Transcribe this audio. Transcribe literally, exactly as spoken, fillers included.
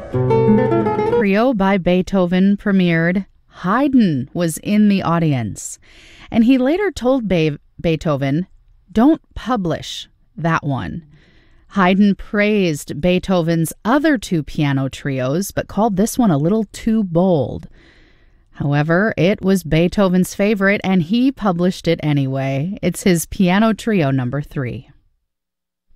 Trio by Beethoven premiered. Haydn was in the audience, and he later told Be- Beethoven, "Don't publish that one." Haydn praised Beethoven's other two piano trios, but called this one a little too bold. However, it was Beethoven's favorite, and he published it anyway. It's his Piano Trio number three.